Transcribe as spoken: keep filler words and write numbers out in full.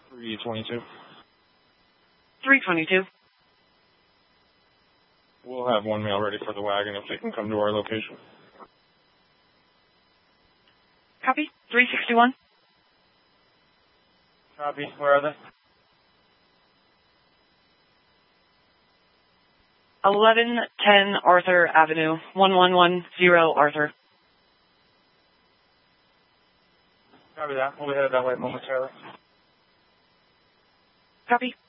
three twenty-two. three twenty-two. We'll have one male ready for the wagon if they can come to our location. Copy. three sixty-one. Copy. Where are they? eleven ten Arthur Avenue, one one one zero Arthur. Copy that. We'll be headed that way momentarily. Copy.